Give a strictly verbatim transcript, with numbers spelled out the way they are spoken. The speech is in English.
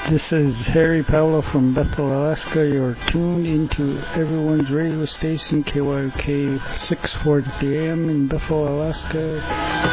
This is Harry Paolo from Bethel, Alaska. You're tuned into everyone's radio station, K Y O K six forty A M in Bethel, Alaska.